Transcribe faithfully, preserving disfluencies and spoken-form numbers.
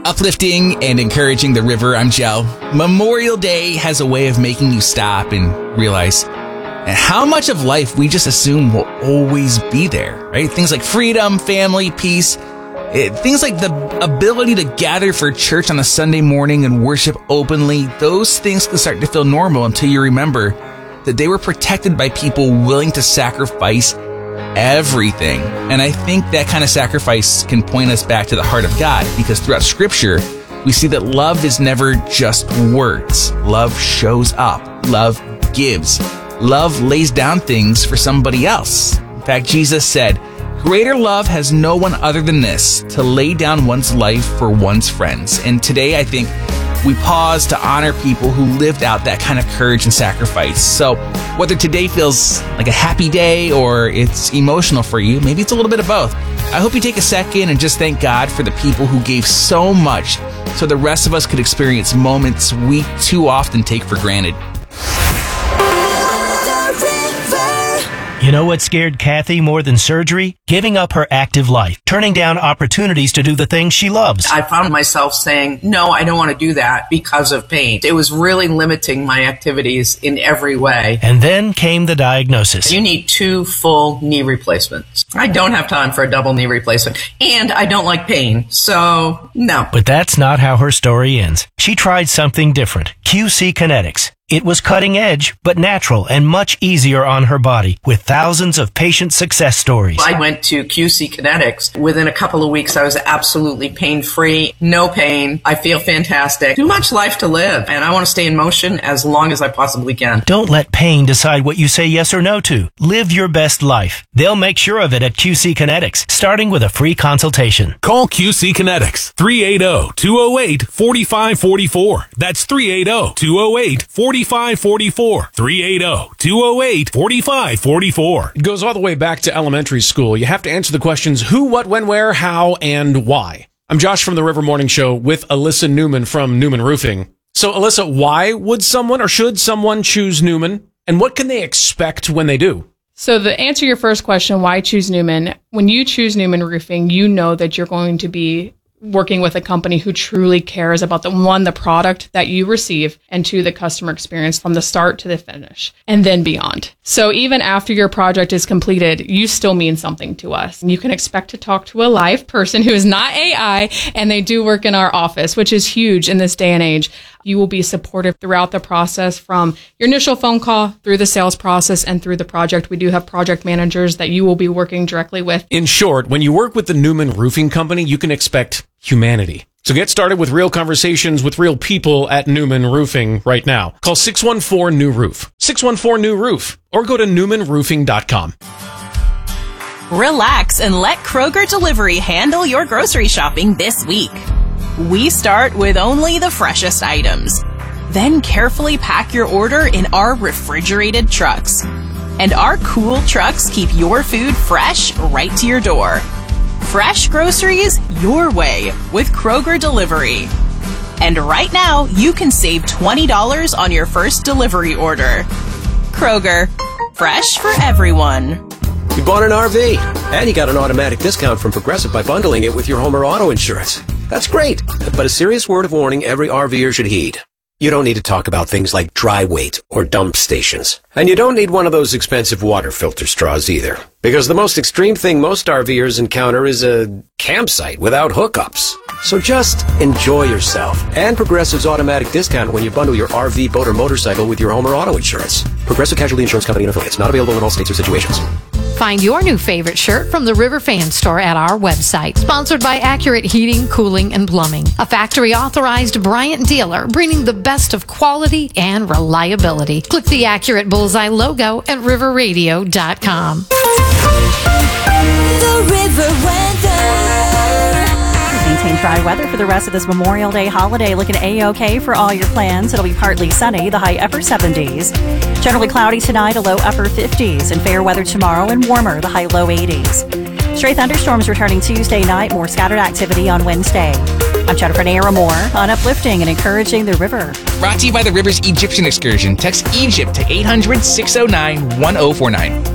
Uplifting and encouraging the river, I'm Joe. Memorial Day has a way of making you stop and realize how much of life we just assume will always be there, right? Things like freedom, family, peace, it, things like the ability to gather for church on a Sunday morning and worship openly. Those things can start to feel normal until you remember that they were protected by people willing to sacrifice everything. And I think that kind of sacrifice can point us back to the heart of God, because throughout Scripture, we see that love is never just words. Love shows up. Love gives. Love lays down things for somebody else. In fact, Jesus said, "Greater love has no one other than this, to lay down one's life for one's friends." And today, I think we pause to honor people who lived out that kind of courage and sacrifice. So whether today feels like a happy day or it's emotional for you, maybe it's a little bit of both, I hope you take a second and just thank God for the people who gave so much so the rest of us could experience moments we too often take for granted. You know what scared Kathy more than surgery? Giving up her active life, turning down opportunities to do the things she loves. I found myself saying, no, I don't want to do that because of pain. It was really limiting my activities in every way. And then came the diagnosis. You need two full knee replacements. I don't have time for a double knee replacement. And I don't like pain. So, no. But that's not how her story ends. She tried something different. Q C Kinetics. It was cutting edge, but natural and much easier on her body, with thousands of patient success stories. I went to Q C Kinetics. Within a couple of weeks, I was absolutely pain-free, no pain. I feel fantastic. Too much life to live, and I want to stay in motion as long as I possibly can. Don't let pain decide what you say yes or no to. Live your best life. They'll make sure of it at Q C Kinetics, starting with a free consultation. Call Q C Kinetics, three eight zero, two zero eight, four five four four. That's three eight zero, two zero eight, four five four four. three eight zero, two zero eight, four five four four. It goes all the way back to elementary school. You have to answer the questions who, what, when, where, how, and why. I'm Josh from the River Morning Show with Alyssa Newman from Newman Roofing. So, Alyssa, why would someone or should someone choose Newman? And what can they expect when they do? So to answer your first question, why choose Newman? When you choose Newman Roofing, you know that you're going to be working with a company who truly cares about the one, the product that you receive, and two, the customer experience from the start to the finish, and then beyond. So even after your project is completed, you still mean something to us. And you can expect to talk to a live person who is not A I, and they do work in our office, which is huge in this day and age. You will be supported throughout the process, from your initial phone call through the sales process and through the project. We do have project managers that you will be working directly with. In short, when you work with the Newman Roofing Company, you can expect humanity. So get started with real conversations with real people at Newman Roofing right now. Call six one four, N E W Roof, six one four, N E W Roof, or go to newman roofing dot com. Relax and let Kroger Delivery handle your grocery shopping this week. We start with only the freshest items. Then carefully pack your order in our refrigerated trucks. And our cool trucks keep your food fresh right to your door. Fresh groceries your way with Kroger Delivery. And right now, you can save twenty dollars on your first delivery order. Kroger, fresh for everyone. You bought an R V, and you got an automatic discount from Progressive by bundling it with your home or auto insurance. That's great, but a serious word of warning every RVer should heed. You don't need to talk about things like dry weight or dump stations. And you don't need one of those expensive water filter straws either. Because the most extreme thing most RVers encounter is a campsite without hookups. So just enjoy yourself and Progressive's automatic discount when you bundle your R V, boat, or motorcycle with your home or auto insurance. Progressive Casualty Insurance Company and affiliates. Not available in all states or situations. Find your new favorite shirt from the River Fan Store at our website. Sponsored by Accurate Heating, Cooling, and Plumbing. A factory-authorized Bryant dealer, bringing the best of quality and reliability. Click the Accurate Bullseye logo at river radio dot com. The River Weather. Maintain dry weather for the rest of this Memorial Day holiday. Looking A-OK for all your plans. It'll be partly sunny, the high upper seventies. Generally cloudy tonight, a low upper fifties. And fair weather tomorrow and warmer, the high low eighties. Stray thunderstorms returning Tuesday night, more scattered activity on Wednesday. I'm Jennifer Naramore on Uplifting and Encouraging the River. Brought to you by the River's Egyptian Excursion. Text Egypt to eight hundred, six oh nine, one oh four nine.